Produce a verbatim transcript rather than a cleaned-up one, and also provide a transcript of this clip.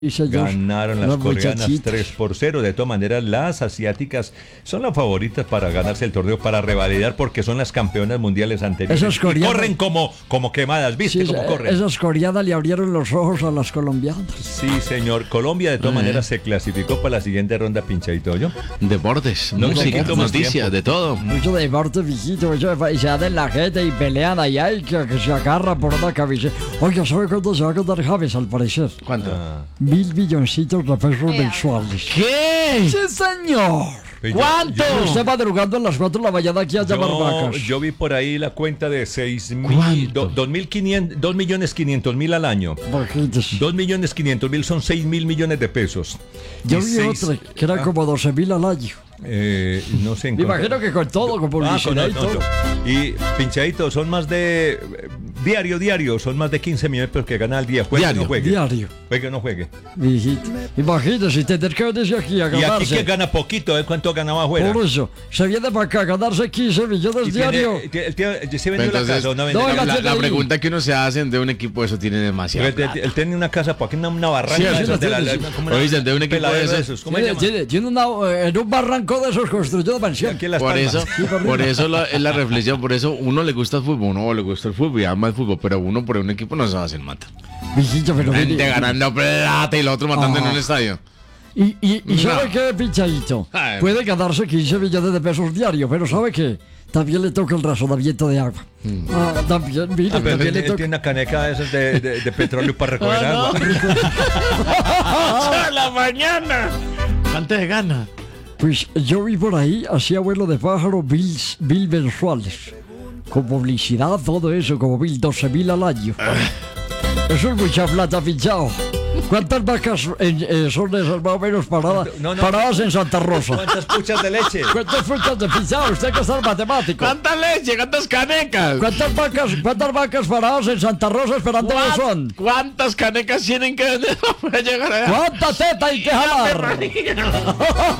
Ganaron las los coreanas muchachitos. tres por cero. De todas maneras, las asiáticas son las favoritas para ganarse el torneo, para revalidar, porque son las campeonas mundiales anteriores. Esas Y coreanas- corren como, como quemadas, ¿viste Sí, cómo corren? esas coreanas le abrieron los ojos a las colombianas. Sí, señor. Colombia, de todas maneras, se clasificó para la siguiente ronda, Pinchadito, ¿yo? Deportes, No música, conseguimos noticias, tiempo. de todo. Mucho deporte, viejito, eso de- y se dan en la gente y pelean allá y que, que se agarran por una camiseta. Oiga, ¿sabe cuánto se va a ganar James al parecer? ¿Cuánto? Ah. Mil milloncitos de pesos mensuales. ¿Qué? ¡Sí, señor! Pues yo- ¿Cuánto? yo- Usted madrugando a las cuatro de la mañana aquí a llamar Yo, vacas. yo vi por ahí la cuenta de seis mil, ¿Cuánto? do- dos mil quinientos, dos millones quinientos mil al año. Bajitos. Dos millones quinientos mil son seis mil millones de pesos. Yo Y vi seis- otra que era Ah, como doce mil al año. eh, no sé. en Me cuánto- imagino que con todo, con Ah, con publicidad y no, todo. no. Y Pinchadito, son más de. eh, Diario, diario, son más de quince millones pesos que gana al día. Juegue o Diario, no juegue. Diario. Juegue o no juegue. Viejito. Imagínese tener que venirse aquí a Y aquí ganarse. que gana poquito, ¿eh? ¿Cuánto ganaba afuera? Por eso, se viene para acá a ganarse quince millones Y tiene- diario. eh, tiene- él tiene- ¿Se vendió Entonces, la casa o no vendió no, la la La, casa? tiene la ahí. pregunta que uno se hace de un equipo, eso tiene demasiado. Él, él- él tiene una casa, ¿por qué una, una Sí, barranca? sí, de la esas de la- tiene, la- sí. como una- Oye, de un equipo peladero de esos. ¿Cómo se Tiene, llama? tiene- tiene una, eh, en un barranco de esos construyó de mansión. Aquí en Las Por Palmas. eso, Sí, por por arriba. eso la- es la reflexión, por eso uno le gusta el fútbol, uno le gusta el fútbol y ama el fútbol, pero uno por un equipo no se va a hacer mata. Viejito, pero Gente mire, ganando plata y el otro matando en Ah. un estadio. Y, y, y ¿sabe No. qué, pinchadito? Ay. Puede ganarse quince millones de pesos diarios, pero ¿sabe qué? También le toca el razonamiento de agua. Ah, también, mire, Ah, pero también él, le él toca. tiene una caneca de esas de, de- de petróleo para recoger Ah, agua. ¡A la mañana! ¿Cuánto se gana? Pues yo vi por ahí, hacía vuelo de pájaro, mil, mil mensuales. Con publicidad, todo eso, como mil, doce mil al año. Eso es mucha plata, pinchado. ¿Cuántas vacas en- eh, son esas más o menos paradas, No, no. paradas en Santa Rosa? ¿Cuántas puchas de leche? ¿Cuántas frutas de pinchado? Usted que es el matemático. ¿Cuánta leche? ¿Cuántas canecas? ¿Cuántas vacas, cuántas vacas paradas en Santa Rosa esperando ¿Cuán- son? ¿Cuántas canecas tienen que vender para llegar allá? ¿Cuánta teta hay que jalar?